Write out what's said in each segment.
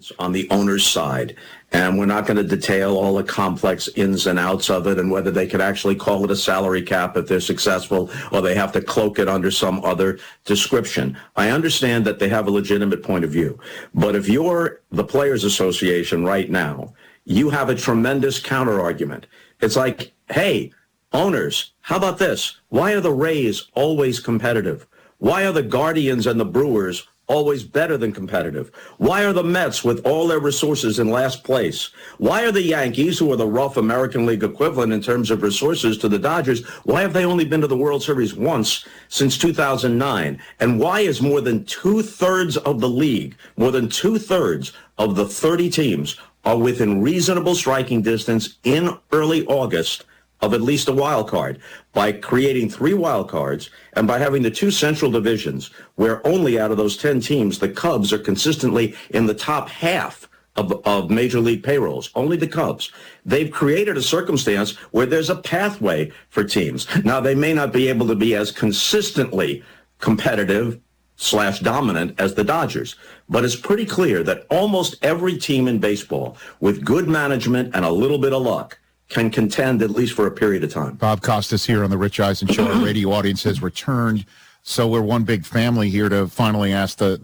decisions on the owner's side. And we're not going to detail all the complex ins and outs of it and whether they could actually call it a salary cap if they're successful or they have to cloak it under some other description. I understand that they have a legitimate point of view. But if you're the Players Association right now, you have a tremendous counter argument. It's like, hey, owners, how about this? Why are the Rays always competitive? Why are the Guardians and the Brewers always better than competitive? Why are the Mets, with all their resources, in last place? Why are the Yankees, who are the rough American League equivalent in terms of resources to the Dodgers, why have they only been to the World Series once since 2009? And why is more than two-thirds of the league, more than two-thirds of the 30 teams, are within reasonable striking distance in early August of at least a wild card, by creating 3 wild cards and by having the 2 central divisions where only out of those 10 teams, the Cubs are consistently in the top half of major league payrolls, only the Cubs. They've created a circumstance where there's a pathway for teams. Now, they may not be able to be as consistently competitive / dominant as the Dodgers, but it's pretty clear that almost every team in baseball with good management and a little bit of luck can contend at least for a period of time. Bob Costas here on the Rich Eisen Show. Our radio audience has returned, so we're one big family here to finally ask the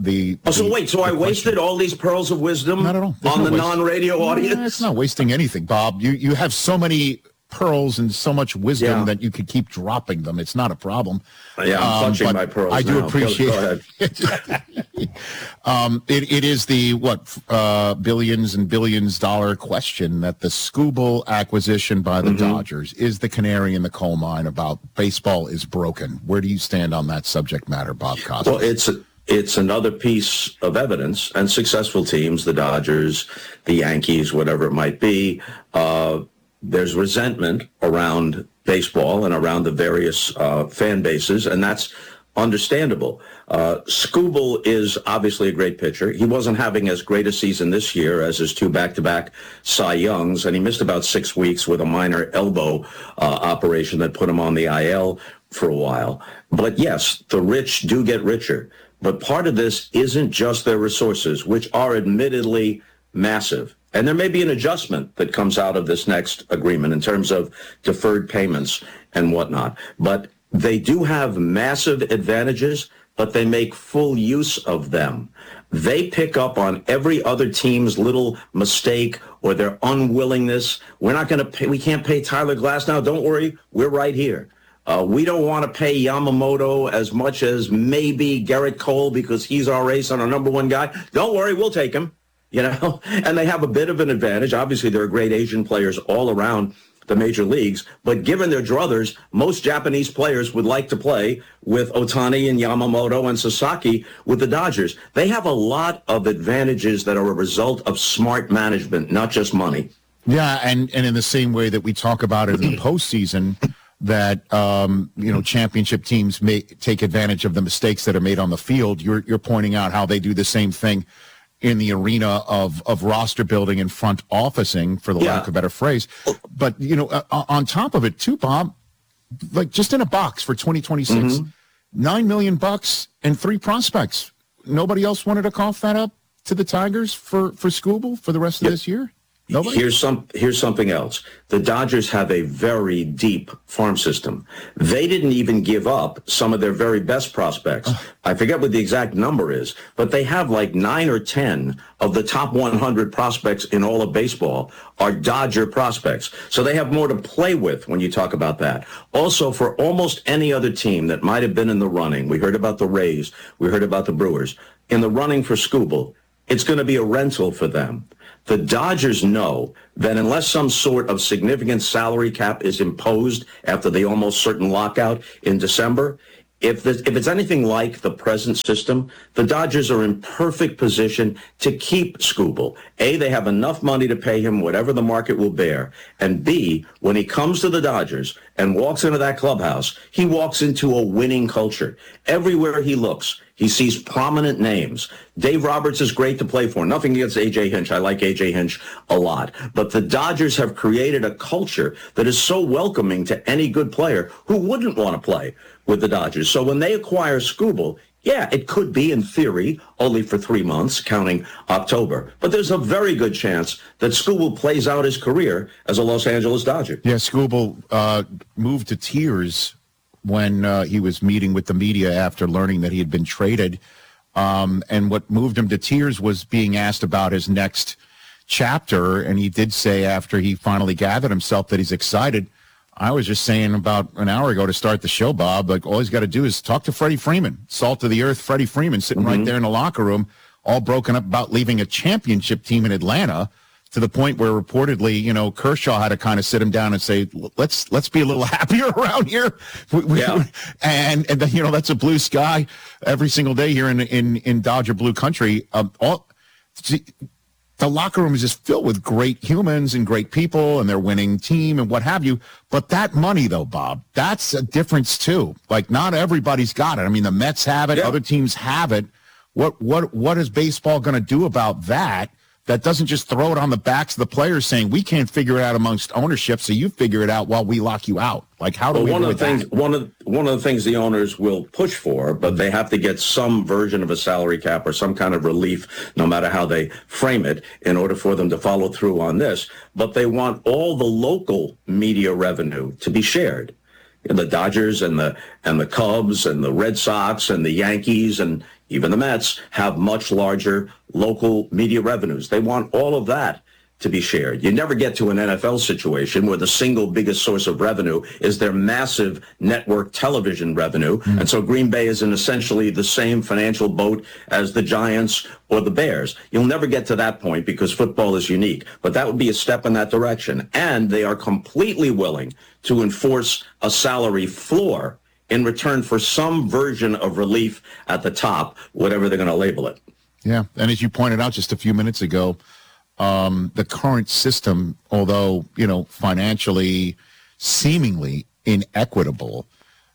I wasted all these pearls of wisdom Not at all. on the non-radio audience? It's not wasting anything, Bob. You have so many pearls and so much wisdom that you could keep dropping them. It's not a problem. Yeah, I'm clutching my pearls. I do now. appreciate Go it. It is the billions and billions dollar question that the Skubal acquisition by the Dodgers is the canary in the coal mine about baseball is broken. Where do you stand on that subject matter, Bob Costas? Well, it's another piece of evidence, and successful teams, the Dodgers, the Yankees, whatever it might be, there's resentment around baseball and around the various fan bases, and that's understandable. Skubal is obviously a great pitcher. He wasn't having as great a season this year as his 2 back-to-back Cy Youngs, and he missed about 6 weeks with a minor elbow operation that put him on the IL for a while. But yes, the rich do get richer. But part of this isn't just their resources, which are admittedly massive. And there may be an adjustment that comes out of this next agreement in terms of deferred payments and whatnot. But they do have massive advantages, but they make full use of them. They pick up on every other team's little mistake or their unwillingness. We can't pay Tyler Glasnow. Don't worry, we're right here. We don't want to pay Yamamoto as much as maybe Garrett Cole because he's our ace and our number 1 guy. Don't worry, we'll take him. And they have a bit of an advantage. Obviously, there are great Asian players all around the major leagues, but given their druthers, most Japanese players would like to play with Ohtani and Yamamoto and Sasaki with the Dodgers. They have a lot of advantages that are a result of smart management, not just money. Yeah, and in the same way that we talk about it in the postseason, that championship teams may take advantage of the mistakes that are made on the field. You're pointing out how they do the same thing in the arena of roster building and front officing, for the lack of a better phrase. But, on top of it, too, Bob, like just in a box for 2026, $9 million and 3 prospects. Nobody else wanted to cough that up to the Tigers for Skubal for the rest of this year? Nobody? Here's something else. The Dodgers have a very deep farm system. They didn't even give up some of their very best prospects. I forget what the exact number is, but they have like 9 or 10 of the top 100 prospects in all of baseball are Dodger prospects. So they have more to play with when you talk about that. Also, for almost any other team that might have been in the running, we heard about the Rays, we heard about the Brewers, in the running for Skubal, it's going to be a rental for them. The Dodgers know that unless some sort of significant salary cap is imposed after the almost certain lockout in December, if it's anything like the present system, the Dodgers are in perfect position to keep Skubal. A, they have enough money to pay him whatever the market will bear. And B, when he comes to the Dodgers and walks into that clubhouse, he walks into a winning culture. Everywhere he looks, he sees prominent names. Dave Roberts is great to play for. Nothing against A.J. Hinch. I like A.J. Hinch a lot. But the Dodgers have created a culture that is so welcoming to any good player who wouldn't want to play with the Dodgers. So when they acquire Skubal, Yeah, it could be in theory only for 3 months, counting October. But there's a very good chance that Skubal plays out his career as a Los Angeles Dodger. Yeah, Skubal moved to tears when he was meeting with the media after learning that he had been traded. And what moved him to tears was being asked about his next chapter. And he did say after he finally gathered himself that he's excited. I was just saying about an hour ago to start the show, Bob, like all he's got to do is talk to Freddie Freeman, salt of the earth Freddie Freeman, sitting right there in the locker room, all broken up about leaving a championship team in Atlanta, to the point where reportedly, you know, Kershaw had to kind of sit him down and say, let's be a little happier around here. Yeah. And you know, that's a blue sky every single day here in Dodger blue country. The locker room is just filled with great humans and great people and their winning team and what have you. But that money, though, Bob, that's a difference, too. Like, not everybody's got it. I mean, the Mets have it. Yeah. Other teams have it. What is baseball going to do about that? That doesn't just throw it on the backs of the players saying, we can't figure it out amongst ownership, so you figure it out while we lock you out. Like, how do we do that? One of the things the owners will push for, but they have to get some version of a salary cap or some kind of relief, no matter how they frame it, in order for them to follow through on this. But they want all the local media revenue to be shared. The Dodgers and the Cubs and the Red Sox and the Yankees and even the Mets have much larger local media revenues. They want all of that to be shared. You never get to an NFL situation where the single biggest source of revenue is their massive network television revenue. And so Green Bay is in essentially the same financial boat as the Giants or the Bears. You'll never get to that point because football is unique, but that would be a step in that direction. And they are completely willing to enforce a salary floor in return for some version of relief at the top, whatever they're going to label it. Yeah, and as you pointed out just a few minutes ago, the current system, although, you know, financially seemingly inequitable,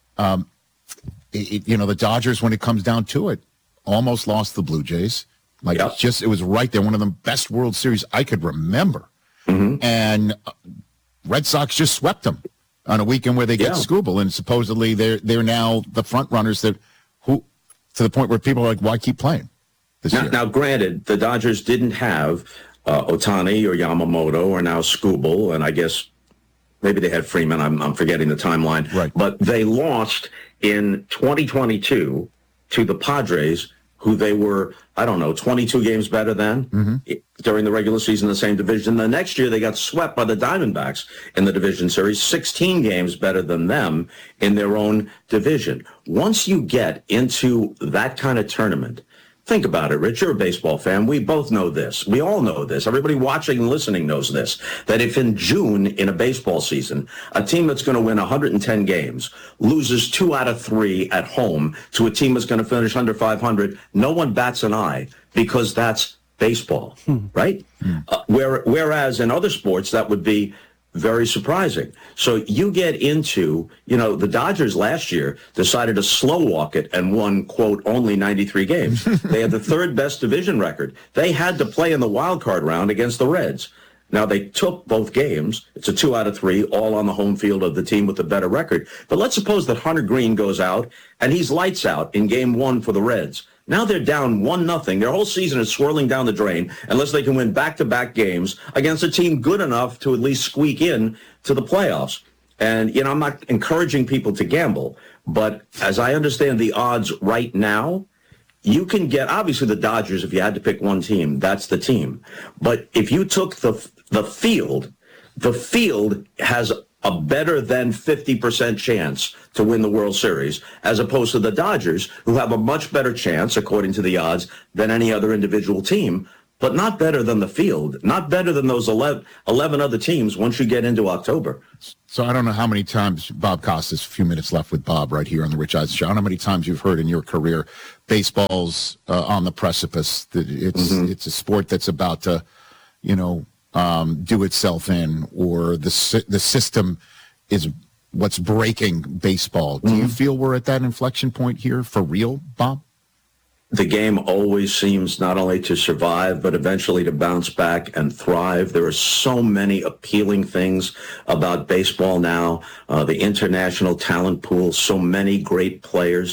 you know, the Dodgers, when it comes down to it, almost lost the Blue Jays. Like, yep. It was right there, one of the best World Series I could remember. And Red Sox just swept them on a weekend where they get Skubal, and supposedly they're now the front runners to the point where people are like, why keep playing this year? Now, granted, the Dodgers didn't have Ohtani or Yamamoto or now Skubal, and I guess maybe they had Freeman. I'm forgetting the timeline. Right. But they lost in 2022 to the Padres, who they were, 22 games better than during the regular season in the same division. The next year, they got swept by the Diamondbacks in the division series, 16 games better than them in their own division. Once you get into that kind of tournament, think about it, Rich. You're a baseball fan. We both know this. We all know this. Everybody watching and listening knows this, that if in June in a baseball season, a team that's going to win 110 games loses 2 out of 3 at home to a team that's going to finish under 500, no one bats an eye because that's baseball, right? Whereas in other sports, that would be very surprising. So you get into, the Dodgers last year decided to slow walk it and won, quote, only 93 games. They had the third best division record. They had to play in the wild card round against the Reds. Now, they took both games. It's a 2 out of 3, all on the home field of the team with the better record. But let's suppose that Hunter Green goes out and he's lights out in game 1 for the Reds. Now they're down 1-0. Their whole season is swirling down the drain unless they can win back-to-back games against a team good enough to at least squeak in to the playoffs. And, I'm not encouraging people to gamble, but as I understand the odds right now, you can get, obviously the Dodgers, if you had to pick one team, that's the team. But if you took the field has a better than 50% chance to win the World Series, as opposed to the Dodgers, who have a much better chance, according to the odds, than any other individual team, but not better than the field, not better than those 11 other teams once you get into October. So I don't know how many times, Bob Costas, a few minutes left with Bob right here on the Rich Eisen Show. I don't know how many times you've heard in your career, baseball's on the precipice. It's a sport that's about to, do itself in, or the system is what's breaking baseball. Do you feel we're at that inflection point here for real, Bob? The game always seems not only to survive, but eventually to bounce back and thrive. There are so many appealing things about baseball now, the international talent pool, so many great players.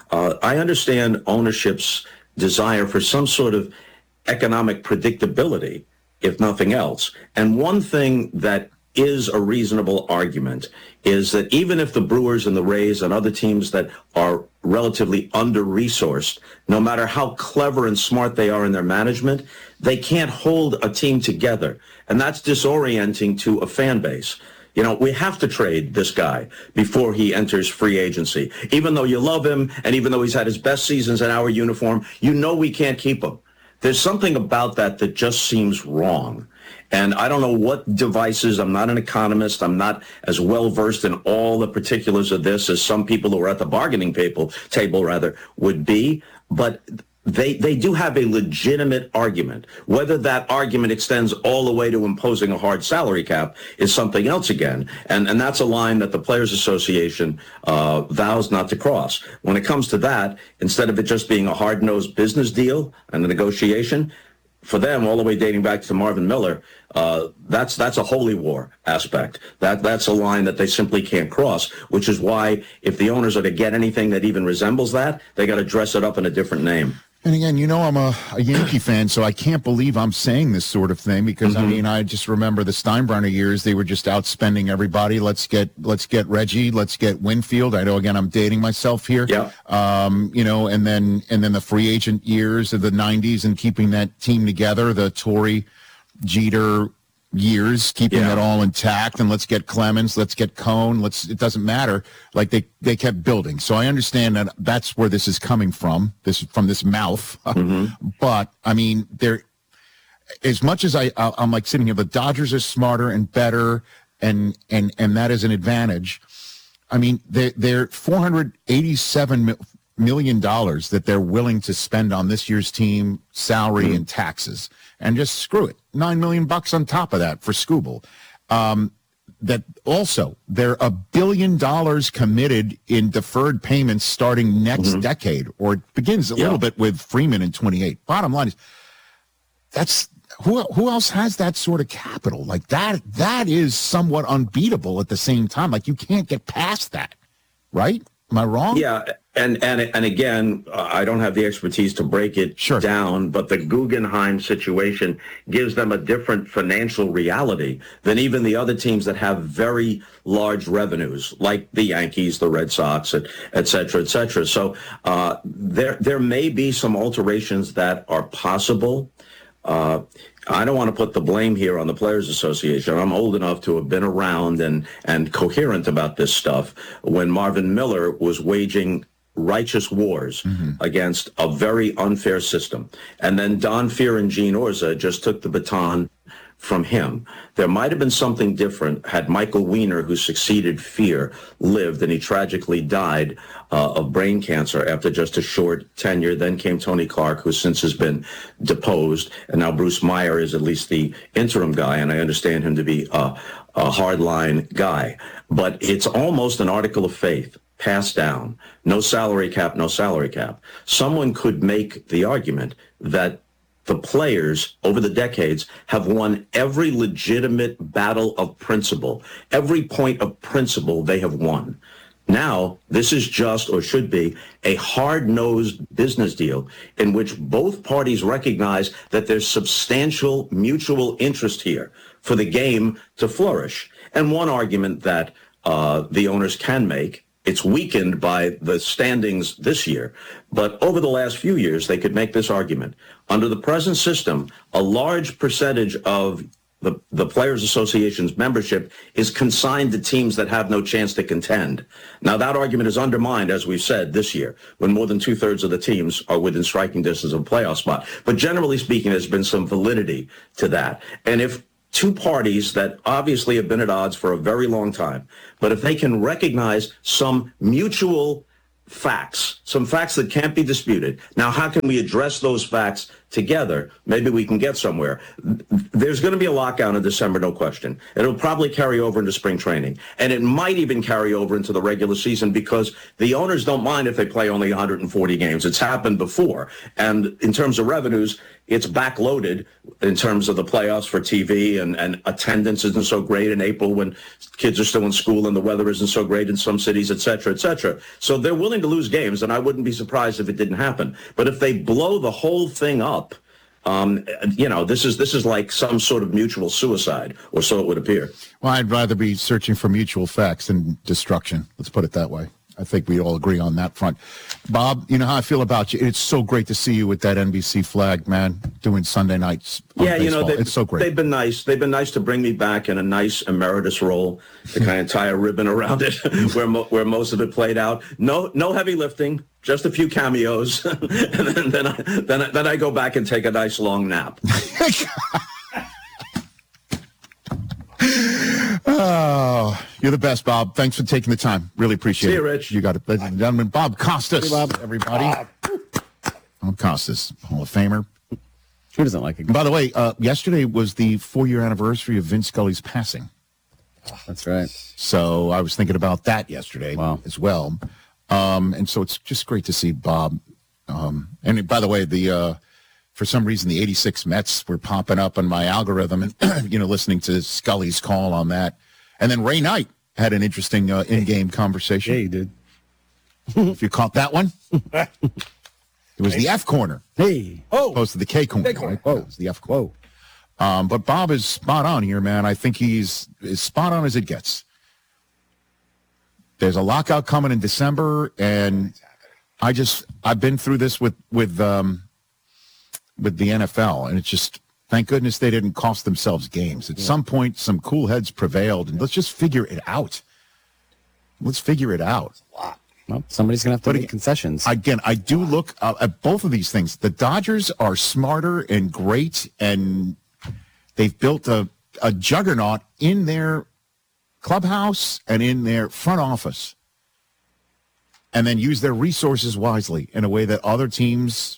I understand ownership's desire for some sort of economic predictability, if nothing else. And one thing that is a reasonable argument is that even if the Brewers and the Rays and other teams that are relatively under-resourced, no matter how clever and smart they are in their management, they can't hold a team together. And that's disorienting to a fan base. You know, we have to trade this guy before he enters free agency. Even though you love him and even though he's had his best seasons in our uniform, you know we can't keep him. There's something about that that just seems wrong. And I don't know what devices, I'm not an economist, I'm not as well versed in all the particulars of this as some people who are at the bargaining table would be, but they do have a legitimate argument. Whether that argument extends all the way to imposing a hard salary cap is something else again. And that's a line that the Players Association vows not to cross. When it comes to that, instead of it just being a hard-nosed business deal and a negotiation, for them, all the way dating back to Marvin Miller, that's a holy war aspect. That's a line that they simply can't cross, which is why if the owners are to get anything that even resembles that, they got to dress it up in a different name. And again, you know, I'm a Yankee fan, so I can't believe I'm saying this sort of thing because, I mean, I just remember the Steinbrenner years. They were just outspending everybody. Let's get Reggie. Let's get Winfield. I know, again, I'm dating myself here. Yeah. You know, and then the free agent years of the 90s and keeping that team together, the Torrey, Jeter years, keeping it all intact, and let's get Clemens, let's get Cone, it doesn't matter. Like they kept building. So I understand that that's where this is coming from this mouth. But I mean, as much as I'm like sitting here, the Dodgers are smarter and better, and that is an advantage. I mean, they're $487 million that they're willing to spend on this year's team salary and taxes, and just screw it. $9 million on top of that for Skubal. That also, they're $1 billion committed in deferred payments starting next decade, or it begins a little bit with Freeman in 28. Bottom line is, that's who else has that sort of capital? Like that is somewhat unbeatable at the same time. Like you can't get past that, right? Am I wrong? Yeah, and again, I don't have the expertise to break it down, but the Guggenheim situation gives them a different financial reality than even the other teams that have very large revenues, like the Yankees, the Red Sox, et cetera, et cetera. So there may be some alterations that are possible. I don't want to put the blame here on the Players Association. I'm old enough to have been around and coherent about this stuff when Marvin Miller was waging righteous wars against a very unfair system. And then Don Fehr and Gene Orza just took the baton from him. There might have been something different had Michael Weiner, who succeeded Fehr, lived, and he tragically died of brain cancer after just a short tenure. Then came Tony Clark, who since has been deposed, and now Bruce Meyer is at least the interim guy, and I understand him to be a hardline guy. But it's almost an article of faith, passed down. No salary cap, no salary cap. Someone could make the argument that the players over the decades have won every legitimate battle of principle. Every point of principle they have won. Now, this is just, or should be, a hard-nosed business deal in which both parties recognize that there's substantial mutual interest here for the game to flourish. And one argument that the owners can make, it's weakened by the standings this year, but over the last few years, they could make this argument. Under the present system, a large percentage of the Players Association's membership is consigned to teams that have no chance to contend. Now, that argument is undermined, as we've said, this year, when more than two-thirds of the teams are within striking distance of a playoff spot. But generally speaking, there's been some validity to that. And if two parties that obviously have been at odds for a very long time, but if they can recognize some mutual facts, some facts that can't be disputed. Now, how can we address those facts together, maybe we can get somewhere. There's going to be a lockout in December, no question. It'll probably carry over into spring training. And it might even carry over into the regular season because the owners don't mind if they play only 140 games. It's happened before. And in terms of revenues, it's backloaded in terms of the playoffs for TV, and attendance isn't so great in April when kids are still in school and the weather isn't so great in some cities, et cetera, et cetera. So they're willing to lose games, and I wouldn't be surprised if it didn't happen. But if they blow the whole thing up, this is like some sort of mutual suicide, or so it would appear. Well, I'd rather be searching for mutual facts than destruction. Let's put it that way. I think we all agree on that front. Bob, you know how I feel about you. It's so great to see you with that NBC flag, man, doing Sunday nights on baseball. It's so great. They've been nice. They've been nice to bring me back in a nice emeritus role to kind of tie a ribbon around it where most of it played out. No heavy lifting, just a few cameos, and then I go back and take a nice long nap. Oh, you're the best, Bob. Thanks for taking the time. Really appreciate it. See you, Rich. You got it. Ladies and gentlemen, Bob Costas. Hey, Bob. Everybody. Bob Costas, Hall of Famer. Who doesn't like it? By the way, yesterday was the 4-year anniversary of Vince Scully's passing. That's right. So I was thinking about that yesterday as well. And so it's just great to see Bob. And by the way, for some reason, the 86 Mets were popping up on my algorithm and, listening to Scully's call on that. And then Ray Knight had an interesting in-game conversation. Yeah, he did. If you caught that one, it was the F corner. Hey. Opposed to the K corner. Right? Oh, it was the F corner. But Bob is spot on here, man. I think he's as spot on as it gets. There's a lockout coming in December, and I've been through this with the NFL, and it's just, thank goodness they didn't cost themselves games. At some point, some cool heads prevailed, and let's just figure it out. Let's figure it out. Well, somebody's going to have to make concessions. Again, I do look at both of these things. The Dodgers are smarter and great, and they've built a juggernaut in their clubhouse and in their front office, and then use their resources wisely in a way that other teams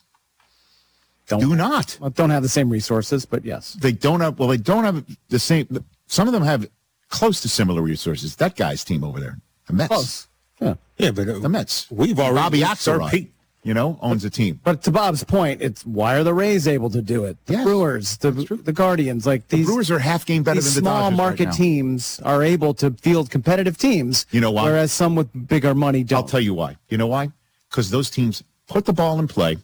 do not. Well, don't have the same resources, but yes. They don't have the same. Some of them have close to similar resources. That guy's team over there, the Mets. Close. Yeah, but the Mets. We've already Bobby reached our Axelrod, peak. owns a team. But to Bob's point, it's why are the Rays able to do it? The Brewers, the Guardians, like The these Brewers are half game better than these the small Dodgers market right now. teams are able to field competitive teams. You know why? Whereas some with bigger money don't. I'll tell you why. You know why? Because those teams put the ball in play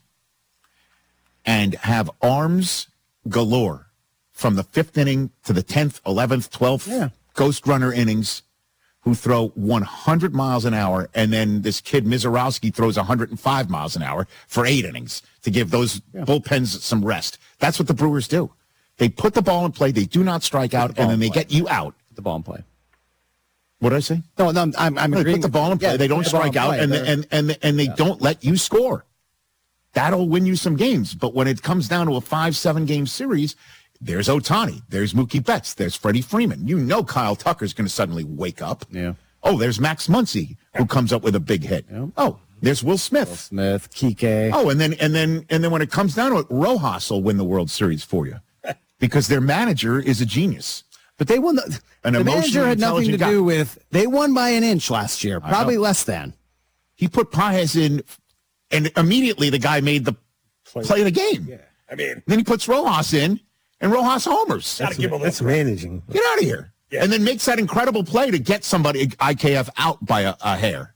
and have arms galore from the 5th inning to the 10th, 11th, 12th ghost runner innings who throw 100 miles an hour, and then this kid Mizorowski throws 105 miles an hour for 8 innings to give those bullpens some rest. That's what the Brewers do. They put the ball in play, they do not strike out, and then they get you out. the ball in play. What did I say? No, I'm They agreeing. put the ball in play. Yeah, they don't put the ball strike in out, play. and they don't let you score. That'll win you some games. But when it comes down to a 5-7 game series, there's Ohtani, there's Mookie Betts, there's Freddie Freeman. You know Kyle Tucker's going to suddenly wake up. Yeah. Oh, there's Max Muncy who comes up with a big hit. Yeah. Oh, there's Will Smith. Smith, Kike. Oh, and then when it comes down to it, Rojas will win the World Series for you because their manager is a genius. But they won. An The manager emotionally had nothing to intelligent do with. They won by an inch last year, probably less than. He put Paez in, and immediately the guy made the play of the game. Yeah, I mean, Then he puts Rojas in, and Rojas homers. that's managing. Get out of here. Yeah. And then makes that incredible play to get somebody, IKF, out by a hair.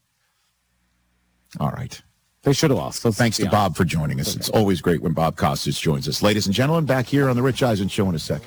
All right. They should have lost. Thanks to Bob for joining us. It's always great when Bob Costas joins us. Ladies and gentlemen, back here on The Rich Eisen Show in a second.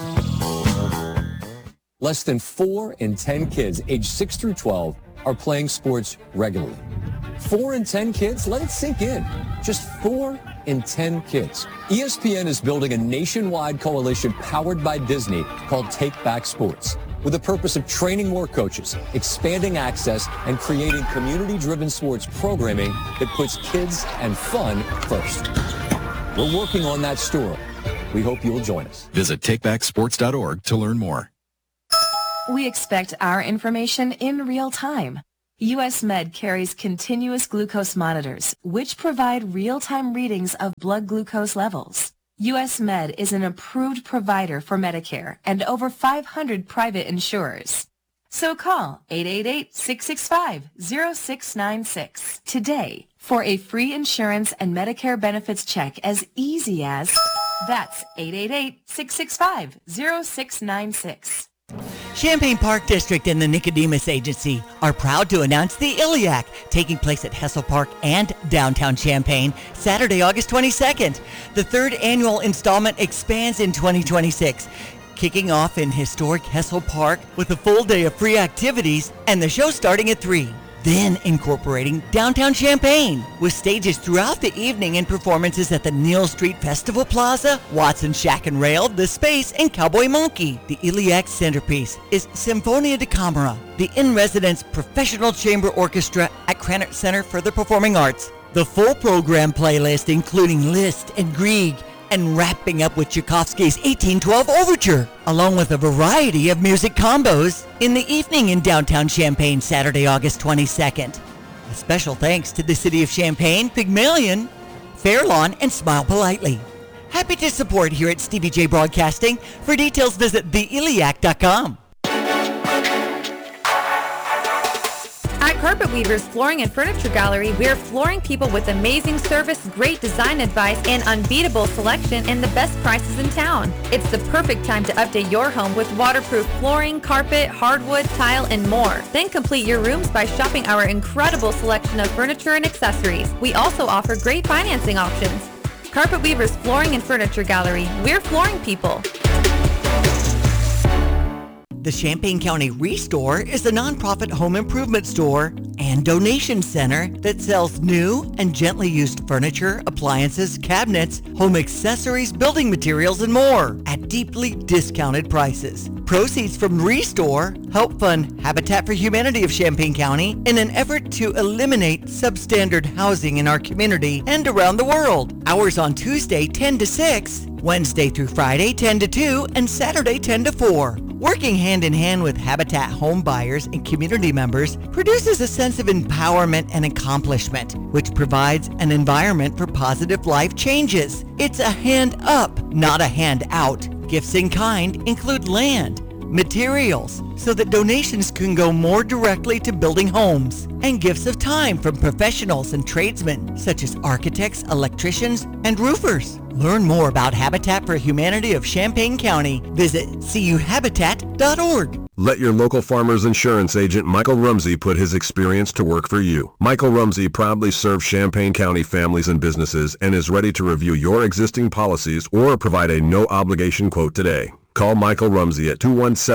Less than 4 in 10 kids aged 6 through 12 are playing sports regularly. 4 in 10 kids? Let it sink in. Just 4 in 10 kids. ESPN is building a nationwide coalition powered by Disney called Take Back Sports, with the purpose of training more coaches, expanding access, and creating community-driven sports programming that puts kids and fun first. We're working on that story. We hope you'll join us. Visit takebacksports.org to learn more. We expect our information in real time. U.S. Med carries continuous glucose monitors, which provide real-time readings of blood glucose levels. US Med is an approved provider for Medicare and over 500 private insurers. So call 888-665-0696 today for a free insurance and Medicare benefits check as easy as, that's 888-665-0696. Champaign Park District and the Nicodemus Agency are proud to announce the Iliac, taking place at Hessel Park and downtown Champaign, Saturday, August 22nd. The third annual installment expands in 2026, kicking off in historic Hessel Park with a full day of free activities and the show starting at 3. Then incorporating downtown Champaign with stages throughout the evening and performances at the Neal Street Festival Plaza, Watson Shack and Rail, The Space, and Cowboy Monkey. The Iliac centerpiece is Sinfonia da Camera, the in-residence professional chamber orchestra at Krannert Center for the Performing Arts. The full program playlist including Liszt and Grieg, and wrapping up with Tchaikovsky's 1812 Overture, along with a variety of music combos in the evening in downtown Champaign, Saturday, August 22nd. A special thanks to the City of Champaign, Pygmalion, Fairlawn, and Smile Politely. Happy to support here at Stevie J Broadcasting. For details, visit theiliac.com. At Carpet Weavers Flooring and Furniture Gallery, we're flooring people with amazing service, great design advice, and unbeatable selection and the best prices in town. It's the perfect time to update your home with waterproof flooring, carpet, hardwood, tile, and more. Then complete your rooms by shopping our incredible selection of furniture and accessories. We also offer great financing options. Carpet Weavers Flooring and Furniture Gallery, we're flooring people. The Champaign County Restore is a nonprofit home improvement store and donation center that sells new and gently used furniture, appliances, cabinets, home accessories, building materials, and more at deeply discounted prices. Proceeds from Restore help fund Habitat for Humanity of Champaign County in an effort to eliminate substandard housing in our community and around the world. Hours on Tuesday 10 to 6, Wednesday through Friday 10 to 2, and Saturday 10 to 4. Working hand in hand with Habitat home buyers and community members produces a sense of empowerment and accomplishment, which provides an environment for positive life changes. It's a hand up, not a hand out. Gifts in kind include land, materials, so that donations can go more directly to building homes, and gifts of time from professionals and tradesmen such as architects, electricians, and roofers. Learn more about Habitat for Humanity of Champaign County. Visit cuhabitat.org. Let your local Farmers Insurance agent Michael Rumsey put his experience to work for you. Michael Rumsey proudly serves Champaign County families and businesses and is ready to review your existing policies or provide a no-obligation quote today. Call Michael Rumsey at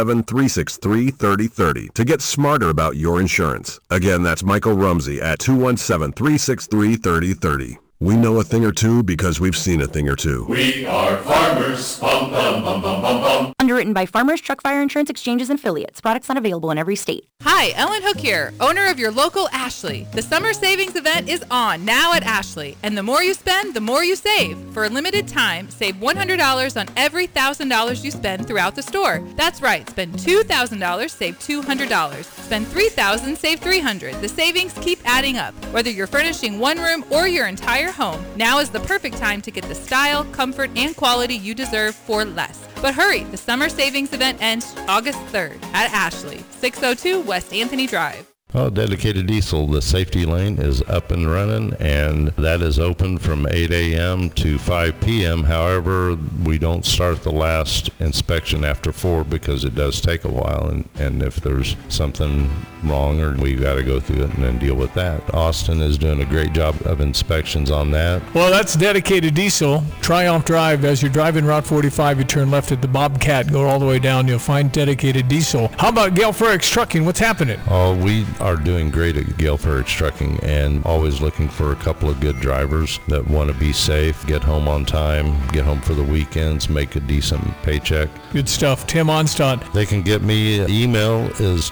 217-363-3030 to get smarter about your insurance. Again, that's Michael Rumsey at 217-363-3030. We know a thing or two because we've seen a thing or two. We are farmers. Bum, bum, bum, bum, bum, bum. Underwritten by Farmers Truck Fire Insurance Exchanges and Affiliates. Products not available in every state. Hi, Ellen Hook here, owner of your local Ashley. The summer savings event is on now at Ashley, and the more you spend, the more you save. For a limited time, save $100 on every $1,000 you spend throughout the store. That's right, spend $2,000, save $200. Spend $3,000, save $300. The savings keep adding up, whether you're furnishing one room or your entire home. Now is the perfect time to get the style, comfort, and quality you deserve for less. But hurry, the summer savings event ends August 3rd at Ashley, 602 West Anthony Drive. Oh, Dedicated Diesel, the safety lane is up and running, and that is open from 8 a.m. to 5 p.m. However, we don't start the last inspection after 4 because it does take a while, and if there's something wrong, or we got to go through it and then deal with that. Austin is doing a great job of inspections on that. Well, that's Dedicated Diesel. Triumph Drive, as you're driving Route 45, you turn left at the Bobcat, go all the way down, you'll find Dedicated Diesel. How about Gale Ferrex Trucking? What's happening? Oh, we are doing great at Gale Ferrex Trucking, and always looking for a couple of good drivers that want to be safe, get home on time, get home for the weekends, make a decent paycheck. Good stuff. Tim Onstadt. They can get me. Email is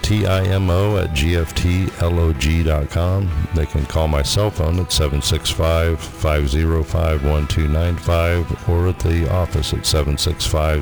timo@gftlog.com. They can call my cell phone at 765-505-1295 or at the office at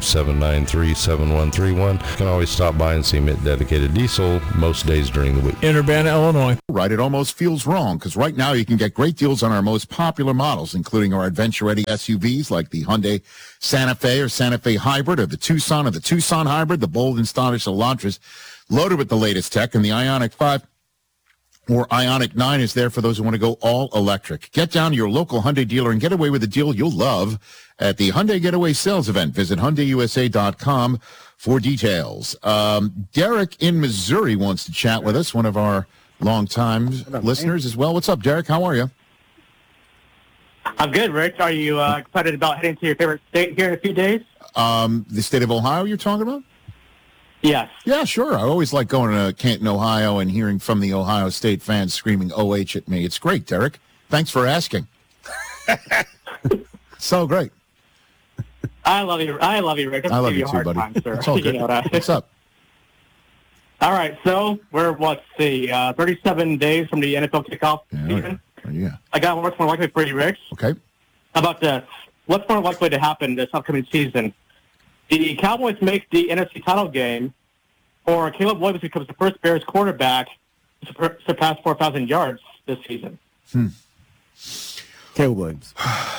765-793-7131. You can always stop by and see me at Dedicated Diesel most days during the week. in Urbana, Illinois. Right, it almost feels wrong because right now you can get great deals on our most popular models, including our adventure-ready SUVs like the Hyundai Santa Fe or Santa Fe Hybrid or the Tucson Hybrid, the bold and stylish Elantras, loaded with the latest tech, and the Ioniq 5 or Ioniq 9 is there for those who want to go all electric. Get down to your local Hyundai dealer and get away with a deal you'll love at the Hyundai Getaway Sales Event. Visit HyundaiUSA.com for details. Derek in Missouri wants to chat with us, one of our longtime listeners as well. What's up, Derek? How are you? I'm good, Rich. Are you excited about heading to your favorite state here in a few days? The state of Ohio you're talking about? Yes. Yeah, sure. I always like going to Canton, Ohio, and hearing from the Ohio State fans screaming OH at me. It's great, Derek. Thanks for asking. So great. I love you. I love you, Rick. I love you too, buddy. It's all good. What's up? All right. So we're, 37 days from the NFL kickoff season. Yeah. I got what's more likely for you, Rick. Okay. How about this? What's more likely to happen this upcoming season? The Cowboys make the NFC title game, or Caleb Williams becomes the first Bears quarterback to surpass 4,000 yards this season. Caleb Williams.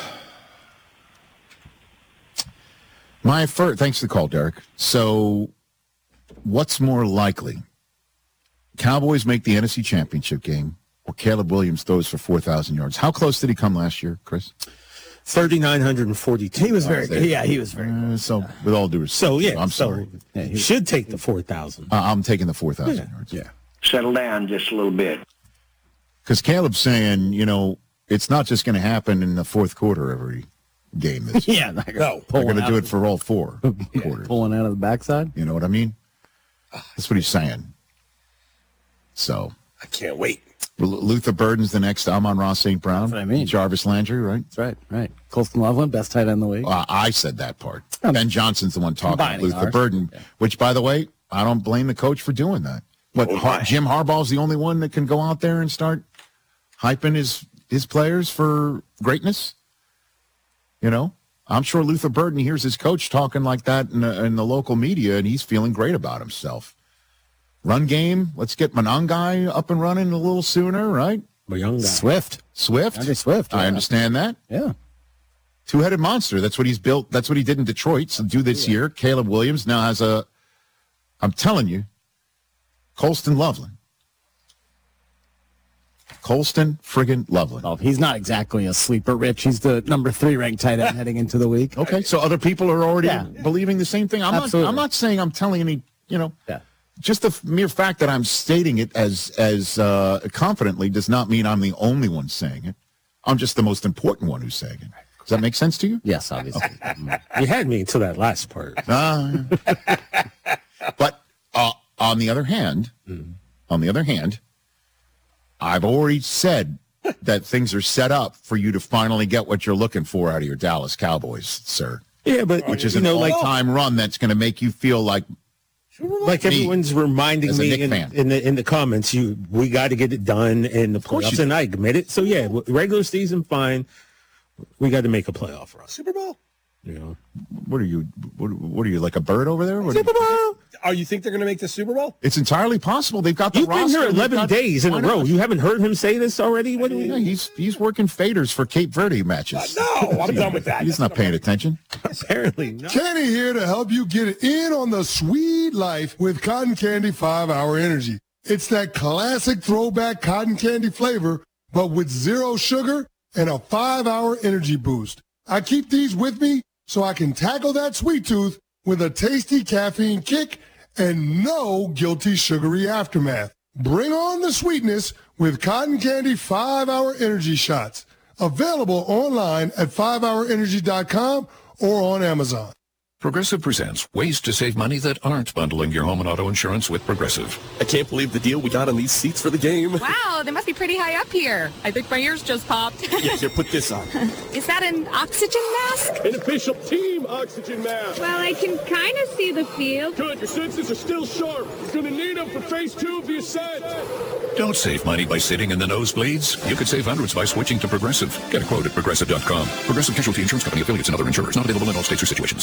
Thanks for the call, Derek. So, what's more likely? Cowboys make the NFC Championship game, or Caleb Williams throws for 4,000 yards? How close did he come last year, Chris? 3,942. He was very good. Yeah, he was very good. So, with all due respect, So, yeah. I'm sorry. He should take the 4,000. I'm taking the 4,000 yards. Yeah. Settle down just a little bit. Because Caleb's saying, it's not just going to happen in the fourth quarter every game. This Yeah, they're going to do it for all four quarters. Pulling out of the backside. You know what I mean? That's what he's saying. So I can't wait. Luther Burden's the next Amon-Ra St. Brown. That's what I mean. Jarvis Landry, right? That's right. Colston Loveland, best tight end in the league. I said that part. Ben Johnson's the one talking about Combining Luther ours. Burden, which, by the way, I don't blame the coach for doing that. Jim Harbaugh's the only one that can go out there and start hyping his players for greatness? I'm sure Luther Burden hears his coach talking like that in the local media, and he's feeling great about himself. Run game, let's get Monangai up and running a little sooner, right? Swift. Andrew Swift. I understand that. Yeah. Two-headed monster. That's what he's built. That's what he did in Detroit. So do this year. Caleb Williams now has I'm telling you, Colston Loveland. Colston friggin' Loveland. Well, he's not exactly a sleeper, Rich. He's the number 3 ranked tight end heading into the week. Okay, so other people are already believing the same thing. I'm not saying I'm telling any, just the mere fact that I'm stating it as confidently does not mean I'm the only one saying it. I'm just the most important one who's saying it. Does that make sense to you? Yes, obviously. You had me until that last part. But on the other hand, I've already said that things are set up for you to finally get what you're looking for out of your Dallas Cowboys, sir. Yeah, but which is an all-time run that's going to make you feel like everyone's reminding me in the comments, we got to get it done in the playoffs, and I admit it. So yeah, regular season fine. We got to make a playoff run. Super Bowl. What are you? What are you, like a bird over there? Super Bowl. Oh, you think they're going to make the Super Bowl? It's entirely possible. They've got the You've roster. been here 11 days in a row. You haven't heard him say this already? What do we? He's working faders for Cape Verde matches. No, I'm done with that. He's not paying attention. Apparently not. Kenny here to help you get in on the sweet life with Cotton Candy 5-Hour Energy. It's that classic throwback cotton candy flavor, but with 0 sugar and a 5-hour energy boost. I keep these with me so I can tackle that sweet tooth with a tasty caffeine kick and no guilty sugary aftermath. Bring on the sweetness with Cotton Candy 5-Hour Energy Shots. Available online at 5hourenergy.com or on Amazon. Progressive presents ways to save money that aren't bundling your home and auto insurance with Progressive. I can't believe the deal we got on these seats for the game. Wow, they must be pretty high up here. I think my ears just popped. Yeah, here, put this on. Is that an oxygen mask? An official team oxygen mask. Well, I can kind of see the field. Good, your senses are still sharp. He's going to need them for phase 2 of the ascent. Don't save money by sitting in the nosebleeds. You could save hundreds by switching to Progressive. Get a quote at Progressive.com. Progressive Casualty Insurance Company, affiliates, and other insurers. Not available in all states or situations.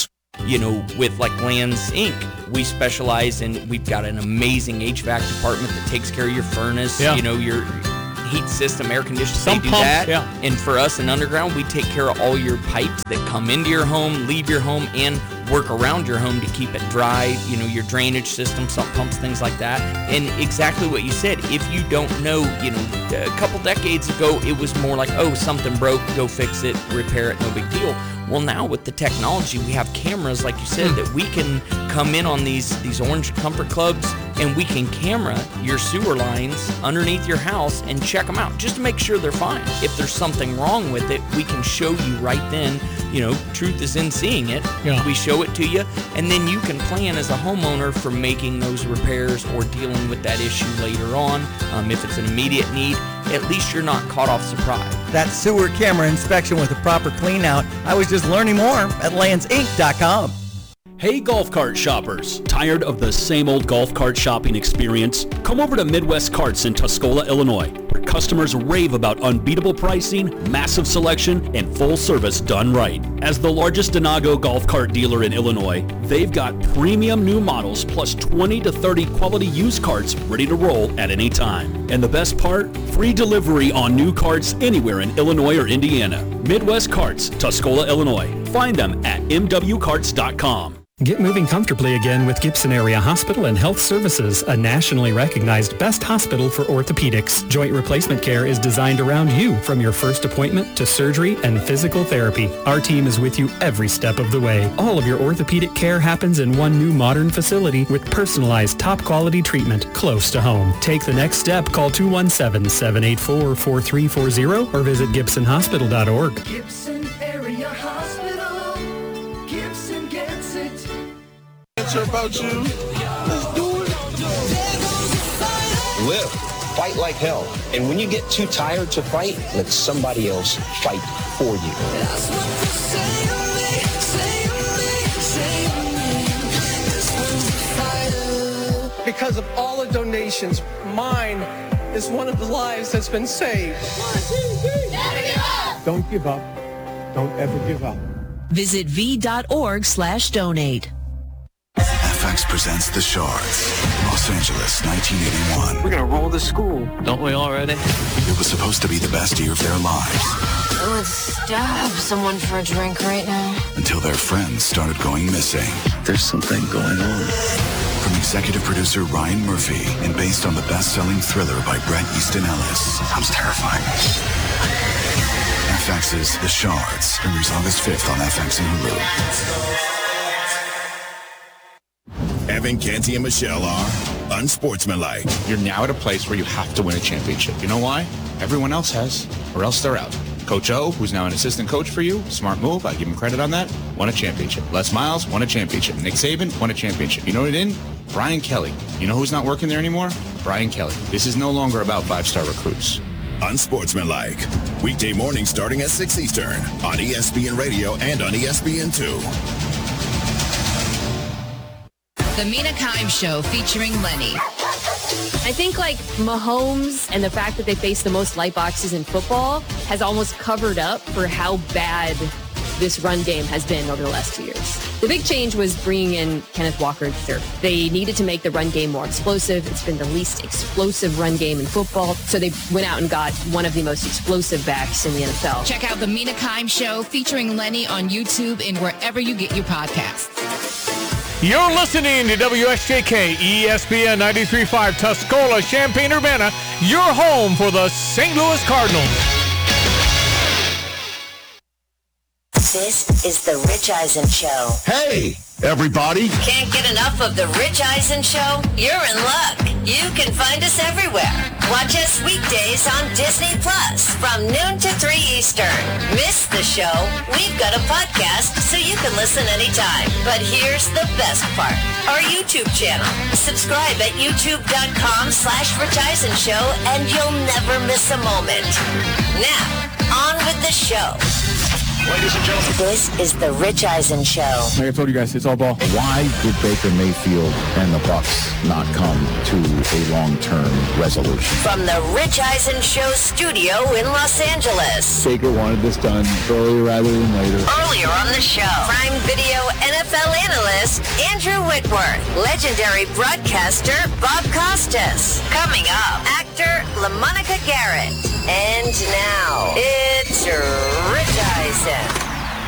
with like Lands Inc., we specialize in, we've got an amazing HVAC department that takes care of your furnace, your heat system, air conditioning, they do that. Yeah. And for us in Underground, we take care of all your pipes that come into your home, leave your home, and work around your home to keep it dry, your drainage system, sump pumps, things like that. And exactly what you said, if you don't know, a couple decades ago, it was more like, oh, something broke, go fix it, repair it, no big deal. Well, now with the technology, we have cameras, like you said, that we can come in on these Orange Comfort Clubs, and we can camera your sewer lines underneath your house and check them out just to make sure they're fine. If there's something wrong with it, we can show you right then. Truth is in seeing it. Yeah. We show it to you, and then you can plan as a homeowner for making those repairs or dealing with that issue later on. If it's an immediate need, at least you're not caught off surprise. That sewer camera inspection with a proper clean out. I was just learning more at landsinc.com. Hey golf cart shoppers, tired of the same old golf cart shopping experience? Come over to Midwest Carts in Tuscola, Illinois, where customers rave about unbeatable pricing, massive selection, and full service done right. As the largest Denago golf cart dealer in Illinois, they've got premium new models plus 20 to 30 quality used carts ready to roll at any time. And the best part? Free delivery on new carts anywhere in Illinois or Indiana. Midwest Carts, Tuscola, Illinois. Find them at mwcarts.com. Get moving comfortably again with Gibson Area Hospital and Health Services, a nationally recognized best hospital for orthopedics. Joint replacement care is designed around you, from your first appointment to surgery and physical therapy. Our team is with you every step of the way. All of your orthopedic care happens in one new modern facility with personalized top-quality treatment close to home. Take the next step. Call 217-784-4340 or visit gibsonhospital.org. Gibson Area Hospital. Gibson gets it. About you. Let's do it. Live. Fight like hell. And when you get too tired to fight, let somebody else fight for you. Because of all the donations, mine is one of the lives that's been saved. Don't give up. Don't ever give up. Visit v.org/donate. FX presents The Shards, Los Angeles, 1981. We're going to roll the school. Don't we already? It was supposed to be the best year of their lives. I would stab someone for a drink right now. Until their friends started going missing. There's something going on. From executive producer Ryan Murphy and based on the best-selling thriller by Bret Easton Ellis. Sounds terrifying. FX's The Shards premieres August 5th on FX and Hulu. Evan, Canty, and Michelle are unsportsmanlike. You're now at a place where you have to win a championship. You know why? Everyone else has, or else they're out. Coach O, who's now an assistant coach for you, smart move, I give him credit on that, won a championship. Les Miles won a championship. Nick Saban won a championship. You know what it didn't? Brian Kelly. You know who's not working there anymore? Brian Kelly. This is no longer about five-star recruits. Unsportsmanlike. Weekday morning starting at 6 Eastern on ESPN Radio and on ESPN2. The Mina Kimes Show featuring Lenny. I think Mahomes and the fact that they face the most light boxes in football has almost covered up for how bad this run game has been over the last 2 years. The big change was bringing in Kenneth Walker III. They needed to make the run game more explosive. It's been the least explosive run game in football, so they went out and got one of the most explosive backs in the NFL. Check out the Mina Kimes Show featuring Lenny on YouTube and wherever you get your podcasts. You're listening to WSJK ESPN 93.5 Tuscola, Champaign-Urbana, your home for the St. Louis Cardinals. This is the Rich Eisen Show. Hey, everybody. Can't get enough of the Rich Eisen Show? You're in luck. You can find us everywhere. Watch us weekdays on Disney Plus from noon to 3 Eastern. Miss the show? We've got a podcast so you can listen anytime. But here's the best part. Our YouTube channel. Subscribe at youtube.com/Rich Eisen Show and you'll never miss a moment. Now, on with the show. Ladies and gentlemen, this is the Rich Eisen Show. Like I told you guys, it's all ball. Why did Baker Mayfield and the Bucs not come to a long-term resolution? From the Rich Eisen Show studio in Los Angeles. Baker wanted this done earlier rather than later. Earlier on the show, Prime Video NFL Costas, Andrew Whitworth, legendary broadcaster Bob Costas. Coming up, actor LaMonica Garrett. And now, it's Rich Eisen.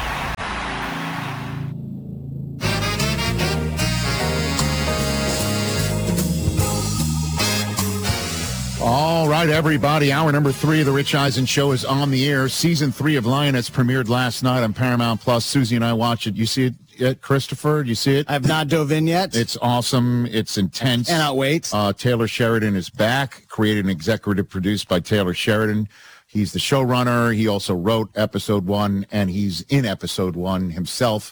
All right, everybody. Hour number 3 of the Rich Eisen Show is on the air. Season 3 of Lioness premiered last night on Paramount Plus. Susie and I watched it. You see it yet, Christopher? Do you see it? I've not dove in yet. It's awesome. It's intense. Cannot wait. Taylor Sheridan is back, created and executive produced by Taylor Sheridan. He's the showrunner. He also wrote episode 1, and he's in episode 1 himself.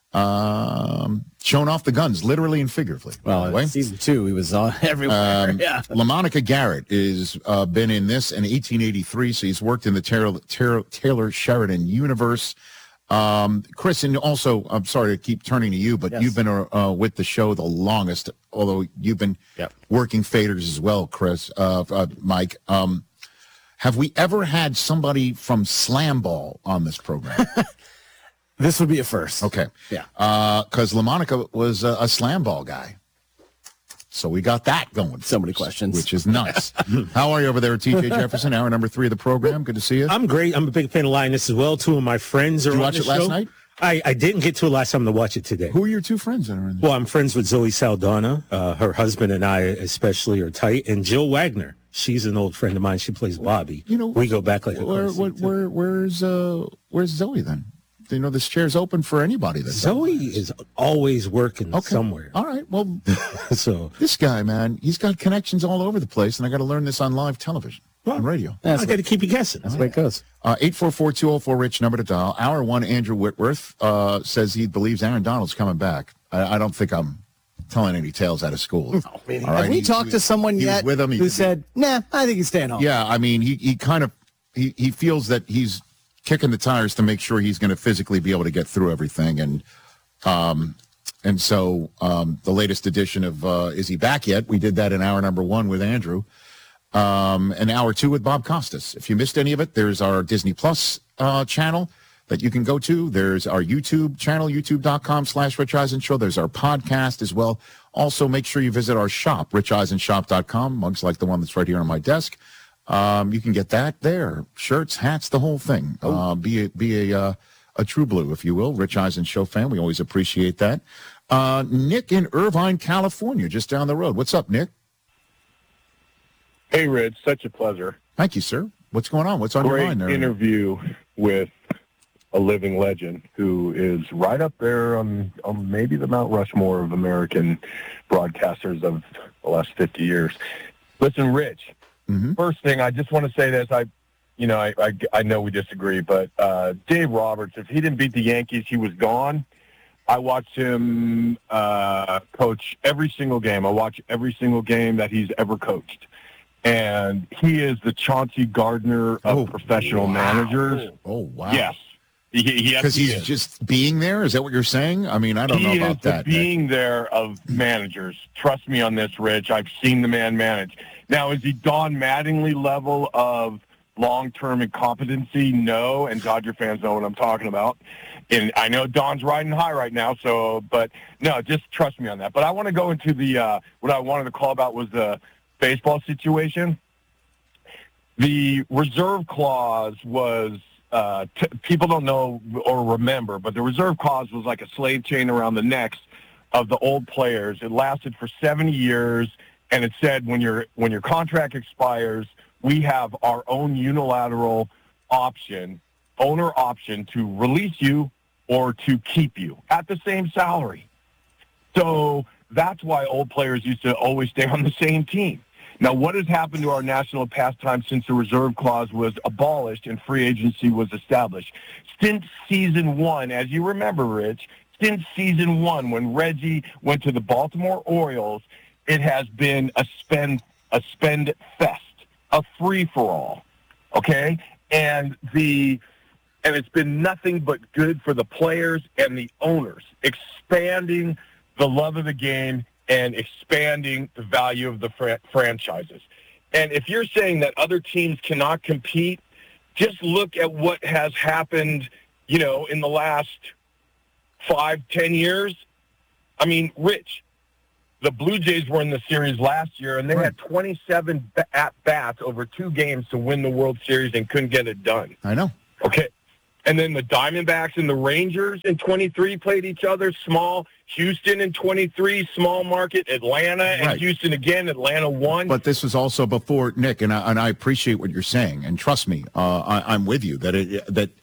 Showing off the guns, literally and figuratively. Well, season 2, he was everywhere. Yeah. LaMonica Garrett is been in this in 1883, so he's worked in the Taylor Sheridan universe. Chris, and also, I'm sorry to keep turning to you, but yes, you've been with the show the longest, although you've been working faders as well, Chris, Mike. Have we ever had somebody from Slam Ball on this program? This would be a first. Okay. Yeah. Because LaMonica was a Slam Ball guy. So we got that going. So many questions. Which is nice. How are you over there, TJ Jefferson? Hour number 3 of the program. Good to see you. I'm great. I'm a big fan of Lioness as well. 2 of my friends are on the show. Did you watch it last night? I didn't get to it last time to watch it today. Who are your 2 friends that are in there? Well, I'm friends with Zoe Saldana. Her husband and I especially are tight. And Jill Wagner. She's an old friend of mine. She plays Bobby. You know, we go back like where's Zoe then? You know, this chair's open for anybody. Zoe is always working somewhere. All right. Well, so this guy, man, he's got connections all over the place, and I got to learn this on live television, on radio. I got to keep you guessing. That's the way it goes. 844-204-RICH, number to dial. Hour 1, Andrew Whitworth says he believes Aaron Donald's coming back. I don't think I'm telling any tales out of school. Have we talked to someone yet with him, who said, nah, I think he's staying home? Yeah, I mean, he kind of he feels that he's kicking the tires to make sure he's going to physically be able to get through everything. And so the latest edition of Is He Back Yet? We did that in hour number 1 with Andrew. And hour 2 with Bob Costas. If you missed any of it, there's our Disney Plus channel that you can go to. There's our YouTube channel, youtube.com/Rich Eisen Show. There's our podcast as well. Also, make sure you visit our shop, richeisenshop.com, mugs like the one that's right here on my desk. You can get that there. Shirts, hats, the whole thing. Be a true blue, if you will. Rich Eisen Show fan. We always appreciate that. Nick in Irvine, California, just down the road. What's up, Nick? Hey, Rich. Such a pleasure. Thank you, sir. What's going on? What's on your mind there? Great interview with a living legend who is right up there on maybe the Mount Rushmore of American broadcasters of the last 50 years. Listen, Rich. Mm-hmm. First thing, I just want to say this. I know we disagree, but Dave Roberts, if he didn't beat the Yankees, he was gone. I watched him coach every single game. I watch every single game that he's ever coached. And he is the Chauncey Gardner of professional managers. Oh, wow. Yes. Because he's just being there? Is that what you're saying? I mean, I don't know about that. He is the being there of managers. Trust me on this, Rich. I've seen the man manage. Now, is he Don Mattingly level of long-term incompetency? No, and Dodger fans know what I'm talking about. And I know Don's riding high right now, but no, just trust me on that. But I want to go into the what I wanted to call about was the baseball situation. The reserve clause was, people don't know or remember, but the reserve clause was like a slave chain around the necks of the old players. It lasted for 70 years. And it said when your contract expires, we have our own unilateral owner option to release you or to keep you at the same salary. So that's why old players used to always stay on the same team. Now, what has happened to our national pastime since the reserve clause was abolished and free agency was established? Since season 1, as you remember, Rich, since season 1, when Reggie went to the Baltimore Orioles, it has been a spend fest, a free-for-all, okay? And it's been nothing but good for the players and the owners, expanding the love of the game and expanding the value of the franchises. And if you're saying that other teams cannot compete, just look at what has happened, in the last 5-10 years. I mean, Rich, the Blue Jays were in the series last year, and they had 27 at-bats over 2 games to win the World Series and couldn't get it done. I know. Okay. And then the Diamondbacks and the Rangers in 23 played each other, small. Houston in 23, small market. Atlanta and Houston again. Atlanta won. But this was also before, Nick, and I appreciate what you're saying. And trust me, I'm with you that